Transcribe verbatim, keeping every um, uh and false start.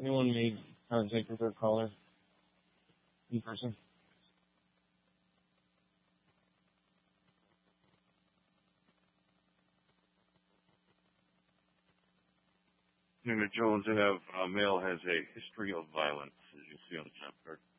Anyone made contact with their caller in person? Name Jones, and have uh, male has a history of violence, as you see on the job card.